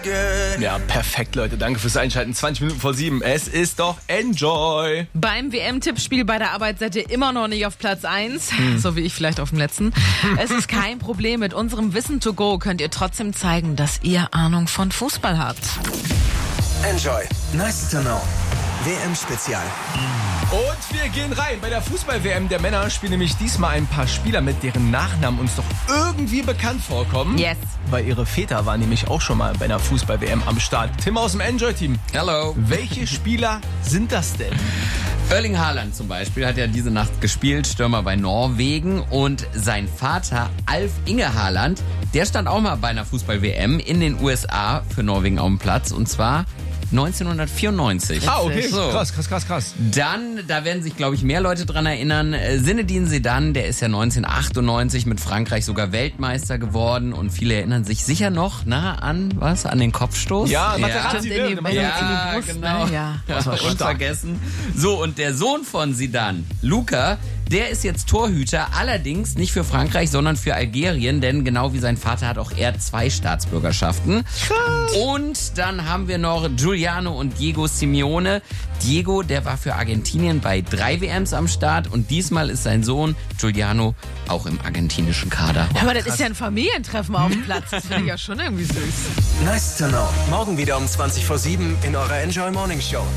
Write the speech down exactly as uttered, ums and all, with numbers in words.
good. Ja, perfekt, Leute. Danke fürs Einschalten. zwanzig Minuten vor sieben. Es ist doch Enjoy. Beim W M-Tippspiel bei der Arbeit seid ihr immer noch nicht auf Platz eins, Hm. so wie ich vielleicht auf dem letzten. Es ist kein Problem. Mit unserem Wissen to go könnt ihr trotzdem zeigen, dass ihr Ahnung von Fußball habt. Enjoy. Nice to know. W M-Spezial. Und wir gehen rein. Bei der Fußball-W M der Männer spielen nämlich diesmal ein paar Spieler mit, deren Nachnamen uns doch irgendwie bekannt vorkommen. Yes. Weil ihre Väter waren nämlich auch schon mal bei einer Fußball-W M am Start. Tim aus dem Enjoy-Team. Hello. Welche Spieler sind das denn? Erling Haaland zum Beispiel hat ja diese Nacht gespielt, Stürmer bei Norwegen. Und sein Vater Alf Inge Haaland, der stand auch mal bei einer Fußball-W M in den U S A für Norwegen auf dem Platz. Und zwar neunzehnhundertvierundneunzig. Ah, okay. So. Krass, krass, krass, krass. Dann, da werden sich, glaube ich, mehr Leute dran erinnern, äh, Zinedine Zidane, der ist ja neunzehnhundertachtundneunzig mit Frankreich sogar Weltmeister geworden. Und viele erinnern sich sicher noch, na, an was? An den Kopfstoß? Ja, ja. Materazzi, Stimmt, in die- ne? Ja, Ja, in die Brust, genau. ne? Ja. Ja, Das war stark. unvergessen. So, und der Sohn von Zidane, Luca, der ist jetzt Torhüter, allerdings nicht für Frankreich, sondern für Algerien, denn genau wie sein Vater hat auch er zwei Staatsbürgerschaften. Krass. Und dann haben wir noch Giuliano und Diego Simeone. Diego, der war für Argentinien bei drei W Ms am Start und diesmal ist sein Sohn Giuliano auch im argentinischen Kader. Aber das ist ja ein Familientreffen auf dem Platz. Das finde ich ja schon irgendwie süß. Nice to know. Morgen wieder um zwanzig vor sieben in eurer Enjoy Morning Show.